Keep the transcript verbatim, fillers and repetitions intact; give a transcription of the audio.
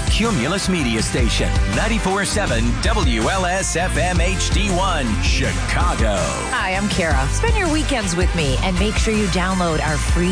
Cumulus Media Station, ninety-four point seven W L S F M H D one, Chicago. Hi, I'm Kara. Spend your weekends with me and make sure you download our free